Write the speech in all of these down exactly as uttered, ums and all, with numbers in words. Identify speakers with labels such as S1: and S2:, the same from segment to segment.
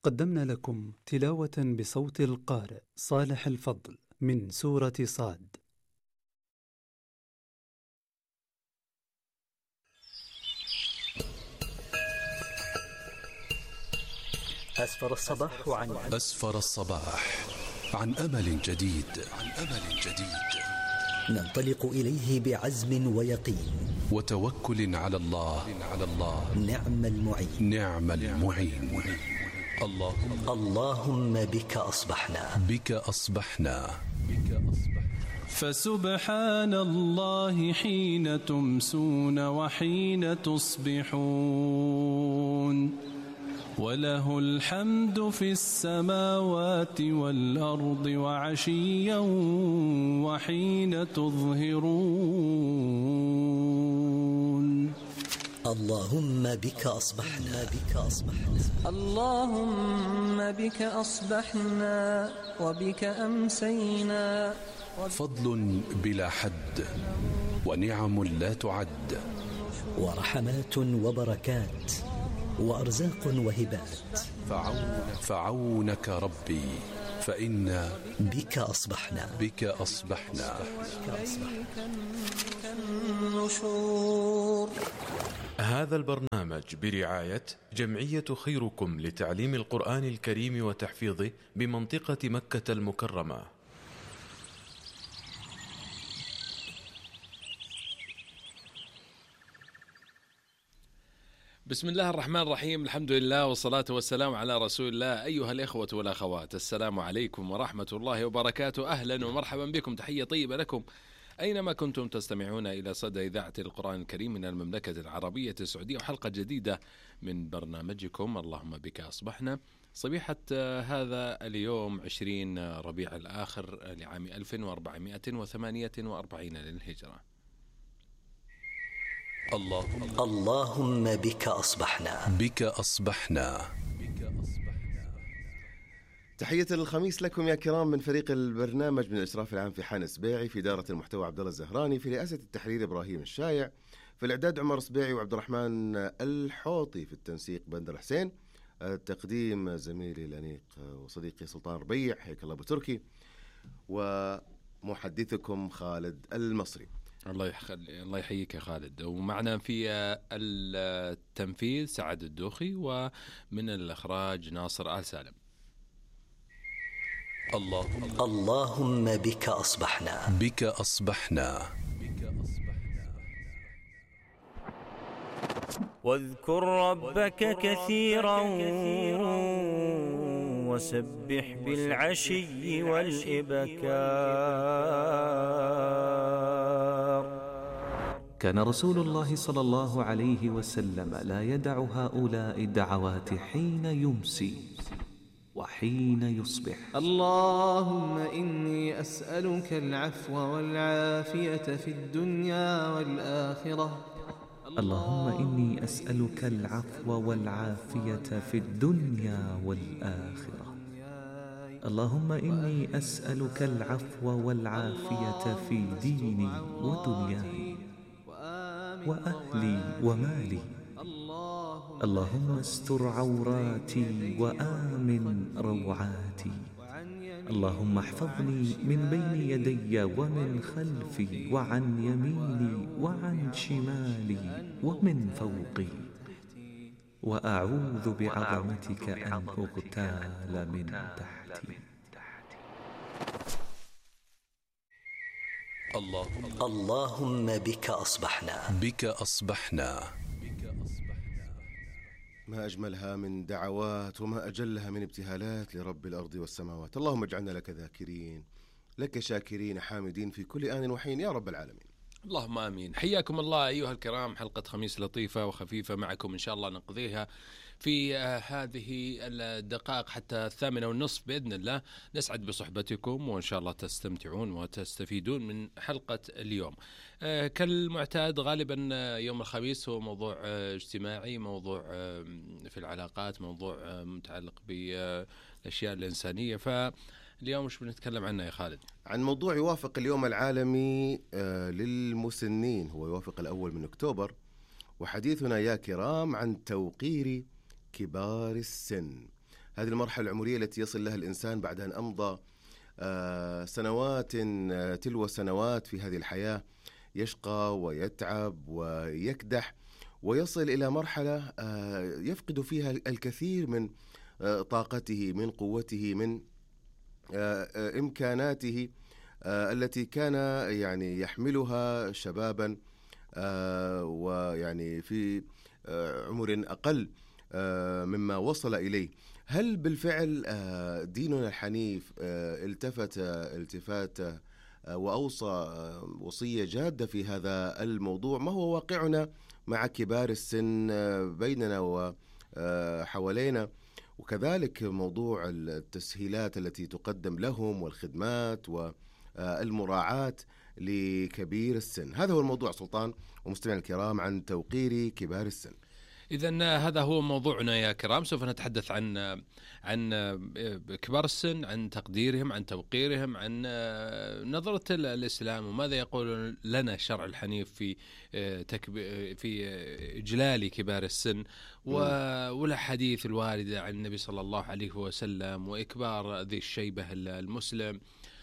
S1: قدمنا لكم تلاوة بصوت القارئ صالح الفضل من سورة صاد.
S2: أسفر الصباح عن
S3: أسفر الصباح عن أمل جديد عن أمل جديد
S2: ننطلق إليه بعزم ويقين
S3: وتوكل على الله على الله
S2: نعم المعين
S3: نعم المعين. اللهم
S2: اللهم بك أصبحنا
S3: بك أصبحنا بك أصبحنا
S4: فسبحان الله حين تمسون وحين تصبحون وله الحمد في السماوات والأرض وعشيا وحين تظهرون.
S2: اللهم بك أصبحنا بك أصبحنا
S5: اللهم بك أصبحنا وبك أمسينا.
S3: فضل بلا حد ونعم لا تعد
S2: ورحمات وبركات وأرزاق وهبات
S3: فعونك, فعونك ربي فإنا
S2: بك أصبحنا
S3: بك أصبحنا
S5: النشور.
S6: هذا البرنامج برعاية جمعية خيركم لتعليم القرآن الكريم وتحفيظه بمنطقة مكة المكرمة.
S7: بسم الله الرحمن الرحيم، الحمد لله والصلاة والسلام على رسول الله. أيها الإخوة والأخوات، السلام عليكم ورحمة الله وبركاته. أهلا ومرحبا بكم، تحية طيبة لكم أينما كنتم تستمعون إلى صدى إذاعة القرآن الكريم من المملكة العربية السعودية، وحلقة جديدة من برنامجكم اللهم بك أصبحنا، صبيحة هذا اليوم عشرين ربيع الآخر لعام ألف وأربعمائة وثمانية وأربعين للهجرة.
S3: اللهم
S2: اللهم بك أصبحنا
S3: بك أصبحنا
S8: تحية الخميس لكم يا كرام من فريق البرنامج، من الإشراف العام في حان سبيعي، في إدارة المحتوى عبد الله الزهراني، في رئاسة التحرير إبراهيم الشايع، في الإعداد عمر سبيعي وعبد الرحمن الحوطي، في التنسيق بندر حسين، التقديم زميلي الأنيق وصديقي سلطان ربيع، حياك الله أبو تركي، ومحدثكم خالد المصري.
S7: الله يخلي الله يحييك يا خالد. ومعنا في التنفيذ سعد الدوخي، ومن الإخراج ناصر آل سالم.
S3: اللهم
S2: اللهم بك أصبحنا
S3: بك أصبحنا
S9: واذكر ربك كثيرا وسبح بالعشي والإبكار.
S10: كان رسول الله صلى الله عليه وسلم لا يدع هؤلاء الدعوات حين يمسي وحين يصبح.
S11: اللهم إني أسألك العفو والعافية في الدنيا والآخرة.
S10: اللهم إني أسألك العفو والعافية في الدنيا والآخرة. اللهم إني أسألك العفو والعافية في ديني ودنياي وأهلي ومالي. اللهم استر عوراتي وآمن روعاتي. اللهم احفظني من بين يدي ومن خلفي وعن يميني وعن شمالي ومن فوقي، وأعوذ بعظمتك أن أغتال من تحتي.
S3: اللهم
S2: اللهم بك أصبحنا
S3: بك أصبحنا
S8: ما أجملها من دعوات وما أجلها من ابتهالات لرب الأرض والسماوات. اللهم اجعلنا لك ذاكرين، لك شاكرين حامدين في كل آن وحين يا رب العالمين.
S7: اللهم آمين. حياكم الله أيها الكرام، حلقة خميس لطيفة وخفيفة معكم إن شاء الله، نقضيها في هذه الدقائق حتى الثامنة والنصف بإذن الله. نسعد بصحبتكم وإن شاء الله تستمتعون وتستفيدون من حلقة اليوم. كالمعتاد غالبا يوم الخميس هو موضوع اجتماعي، موضوع في العلاقات، موضوع متعلق بالأشياء الإنسانية. فاليوم مش بنتكلم عنه يا خالد؟
S8: عن موضوع يوافق اليوم العالمي للمسنين، هو يوافق الأول من أكتوبر، وحديثنا يا كرام عن توقير كبار السن. هذه المرحلة العمرية التي يصل لها الإنسان بعد أن أمضى سنوات تلو سنوات في هذه الحياة، يشقى ويتعب ويكدح، ويصل إلى مرحلة يفقد فيها الكثير من طاقته، من قوته، من إمكاناته التي كان يعني يحملها شبابا ويعني في عمر أقل مما وصل إليه. هل بالفعل ديننا الحنيف التفت التفات وأوصى وصية جادة في هذا الموضوع؟ ما هو واقعنا مع كبار السن بيننا وحوالينا، وكذلك موضوع التسهيلات التي تقدم لهم والخدمات والمراعاة لكبير السن؟ هذا هو الموضوع سلطان ومستمعينا الكرام عن توقير كبار السن.
S7: إذن هذا هو موضوعنا يا كرام. سوف نتحدث عن عن كبار السن، عن تقديرهم، عن توقيرهم، عن نظرة الإسلام وماذا يقول لنا الشرع الحنيف في في إجلال كبار السن، والأحاديث الواردة عن النبي صلى الله عليه وسلم، وإكبار ذي الشيبة المسلم،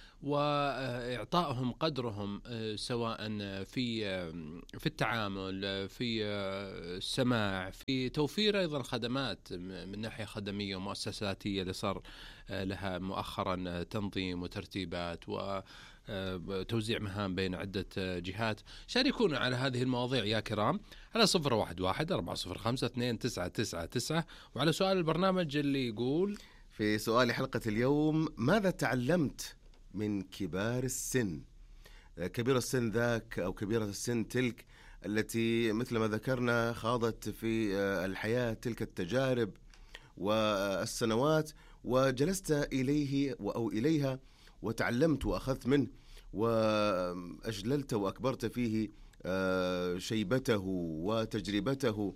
S7: وإعطائهم قدرهم سواء في في التعامل، في السماع، في توفير أيضا خدمات من ناحية خدمية ومؤسساتية اللي صار لها مؤخرا تنظيم وترتيبات وتوزيع مهام بين عدة جهات. شاركونا على هذه المواضيع يا كرام على صفر واحد واحد أربعة صفر خمسة اثنين تسعة تسعة تسعة، وعلى سؤال البرنامج اللي يقول
S8: في سؤال حلقة اليوم: ماذا تعلمت من كبار السن؟ كبير السن ذاك أو كبيرة السن تلك التي مثل ما ذكرنا خاضت في الحياة تلك التجارب والسنوات، وجلست إليه أو إليها وتعلمت وأخذت منه وأجللت وأكبرت فيه شيبته وتجربته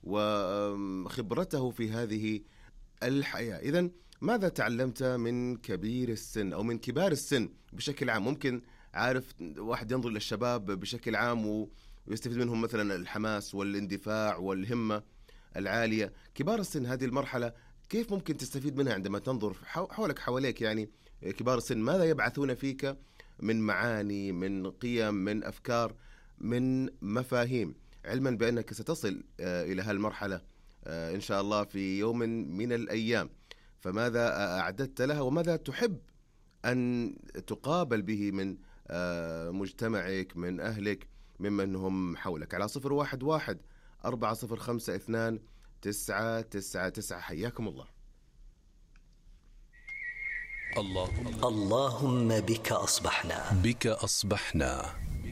S8: وخبرته في هذه الحياة. إذن ماذا تعلمت من كبير السن أو من كبار السن بشكل عام؟ ممكن عارف واحد ينظر للشباب بشكل عام ويستفيد منهم مثلا الحماس والاندفاع والهمة العالية. كبار السن هذه المرحلة كيف ممكن تستفيد منها عندما تنظر حولك حواليك؟ يعني كبار السن ماذا يبعثون فيك من معاني، من قيم، من أفكار، من مفاهيم، علما بأنك ستصل إلى هالمرحلة إن شاء الله في يوم من الأيام. فماذا أعددت لها وماذا تحب أن تقابل به من مجتمعك، من أهلك، ممن هم حولك؟ على صفر واحد واحد أربعة صفر خمسة اثنان تسعة تسعة تسعة. حياكم الله.
S2: اللهم اللهم بك أصبحنا
S3: بك أصبحنا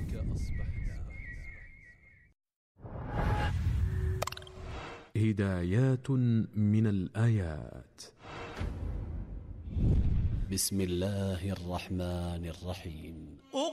S6: هدايات من الآيات.
S12: بسم الله الرحمن الرحيم.